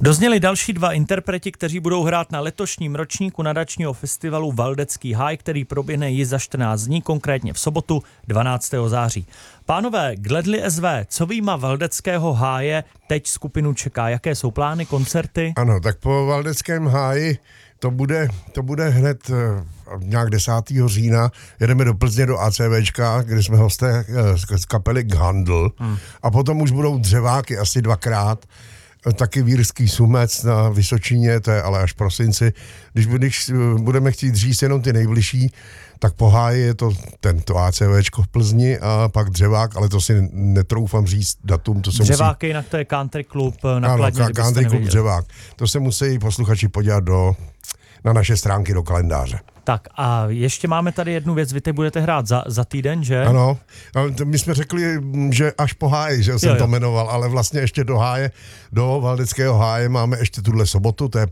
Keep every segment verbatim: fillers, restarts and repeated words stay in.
Dozněli další dva interpreti, kteří budou hrát na letošním ročníku nadačního festivalu Valdecký háj, který proběhne již za čtrnáct dní, konkrétně v sobotu dvanáctého září. Pánové, Gledli S V, co výjima Valdeckého háje teď skupinu čeká? Jaké jsou plány, koncerty? Ano, tak po Valdeckém háji to bude, to bude hned nějak desátého října. Jedeme do Plzně do ACVčka, kde jsme hosté z kapely Ghandl. Hmm. A potom už budou Dřeváky asi dvakrát. Taky Vírský Sumec na Vysočině, to je ale až v prosinci. Když, když budeme chtít říct jenom ty nejbližší, tak po háji je to tento ACVčko v Plzni a pak Dřevák, ale to si netroufám říct datum. To se Dřeváky, musí... jinak to je country klub na Kladně. Ano, country klub Dřevák. To se musí posluchači podívat do, na naše stránky do kalendáře. Tak a ještě máme tady jednu věc, vy teď budete hrát za, za týden, že? Ano, my jsme řekli, že až po háji, že jsem jo, jo. to jmenoval, ale vlastně ještě do háje, do Valdeckého háje máme ještě tuhle sobotu, to je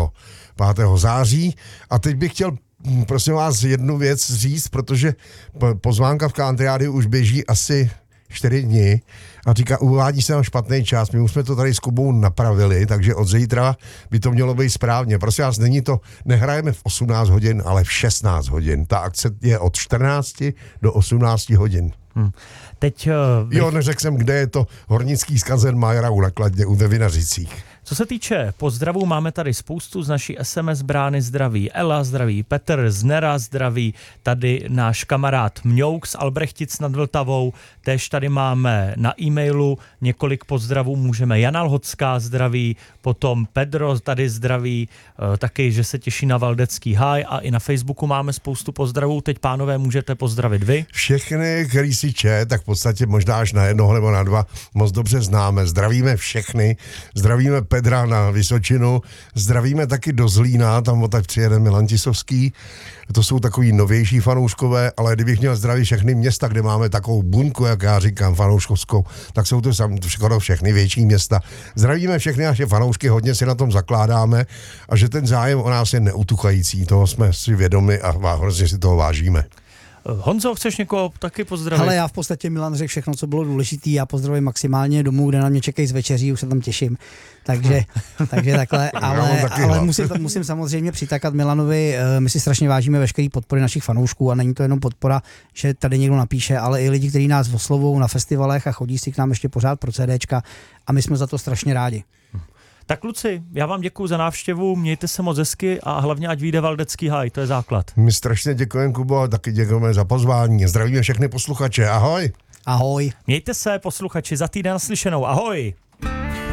pátého září. A teď bych chtěl, prosím vás, jednu věc říct, protože pozvánka v Country Rádiu už běží asi čtyři dny a říká, uvádí se na špatný čas. My už jsme to tady s Kubou napravili, takže od zítra by to mělo být správně. Prosím vás, není to, nehrajeme v osmnáct hodin, ale v šestnáct hodin. Ta akce je od čtrnácti do osmnácti hodin. Hmm. Teď, uh, jo, neřekl jsem, kde je to Hornický z Kazermajera na Kladně u ve Vinařicích. Co se týče pozdravů, máme tady spoustu z naší es em es brány zdraví. Ela zdraví, Petr z Nera zdraví, tady náš kamarád Mňouk z Albrechtic nad Vltavou, též tady máme na e-mailu několik pozdravů, můžeme Jana Lhocká zdraví, potom Pedro tady zdraví, taky, že se těší na Valdecký háj a i na Facebooku máme spoustu pozdravů. Teď, pánové, můžete pozdravit vy. Všechny, který si čet, tak v podstatě možná až na jednoho nebo na dva moc dobře známe. Zdravíme všechny, zdravíme Pedra na Vysočinu, zdravíme taky do Zlína, tam o tak přijede Milan Tisovský. To jsou takový novější fanouškové, ale kdybych měl zdravit všechny města, kde máme takovou buňku, jak já říkám, fanouškovskou, tak jsou to skoro všechny větší města. Zdravíme všechny naše fanoušky, hodně si na tom zakládáme a že ten zájem o nás je neutuchající, toho jsme si vědomi a hrozně si toho vážíme. Honzo, chceš někoho taky pozdravit? Ale já v podstatě, Milan řekl všechno, co bylo důležité. Já pozdravím maximálně domů, kde na mě čekají z večeří, už se tam těším. Takže, takže takhle, ale, ale musím, musím samozřejmě přitakat Milanovi. My si strašně vážíme veškerý podpory našich fanoušků a není to jenom podpora, že tady někdo napíše, ale i lidi, kteří nás oslovují na festivalech a chodí si k nám ještě pořád pro CDčka a my jsme za to strašně rádi. Tak kluci, já vám děkuju za návštěvu, mějte se moc hezky a hlavně ať vyjde Valdecký háj, to je základ. My strašně děkujeme, Kubo, a taky děkujeme za pozvání. Zdravíme všechny posluchače, ahoj. Ahoj. Mějte se, posluchači, za týden naslyšenou, ahoj.